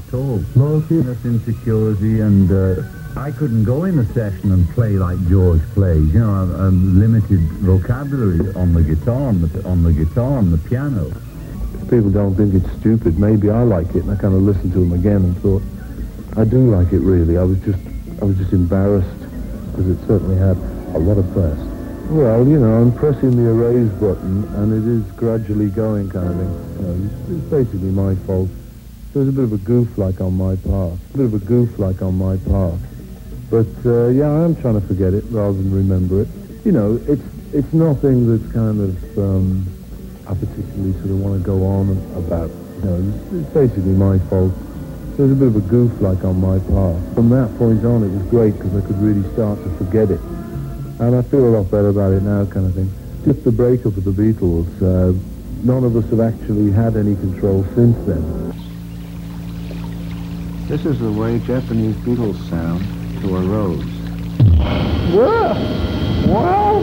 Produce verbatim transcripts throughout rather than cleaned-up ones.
at all. Loneliness, insecurity, and uh, I couldn't go in a session and play like George plays. You know, a, a limited vocabulary on the guitar, on the, on the guitar, and the piano. If people don't think it's stupid, maybe I like it, and I kind of listened to them again and thought, I do like it really. I was just, I was just embarrassed because it certainly had a lot of press. Well, you know, I'm pressing the erase button, and it is gradually going kind of thing. You know, it's, it's basically my fault. There was a bit of a goof like on my part. A bit of a goof like on my part. But, uh, yeah, I am trying to forget it rather than remember it. You know, it's it's nothing that's kind of, um, I particularly sort of want to go on about. You know, it's, it's basically my fault. There was a bit of a goof like on my part. From that point on, it was great because I could really start to forget it. And I feel a lot better about it now, kind of thing. Just the breakup of the Beatles, uh, none of us have actually had any control since then. This is the way Japanese Beatles sound to a rose. Well, well,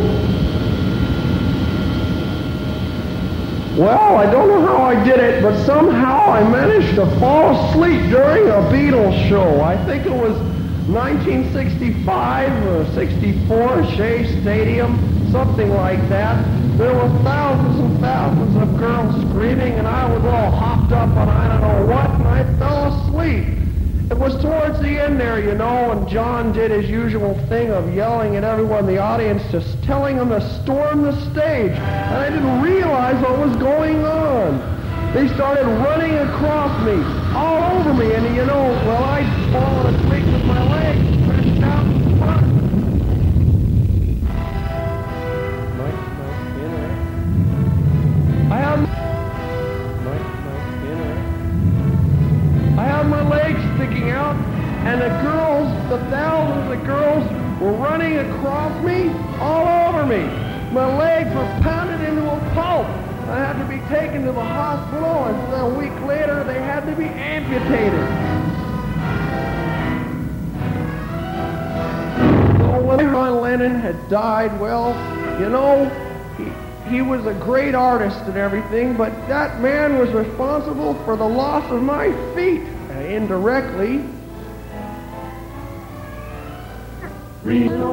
well, I don't know how I did it, but somehow I managed to fall asleep during a Beatles show. I think it was nineteen sixty-five or sixty-four, Shea Stadium, something like that. There were thousands and thousands of girls screaming, and I was all hopped up on I don't know what, and I fell asleep. It was towards the end there, you know, and John did his usual thing of yelling at everyone in the audience, just telling them to storm the stage. And I didn't realize what was going on. They started running across me, all over me, and you know, well, I'd fallen asleep with my legs stretched out in front. Nice, nice dinner. I have nice, nice dinner. I had my legs sticking out, and the girls, the thousands of girls, were running across me, all over me. My legs were pounded into a pulp. I had to be taken to the hospital, and a week later, they had to be amputated. So when John Lennon had died, well, you know, he, he was a great artist and everything, but that man was responsible for the loss of my feet, uh, indirectly. She would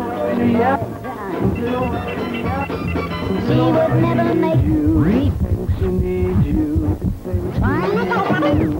never make you. She needs you.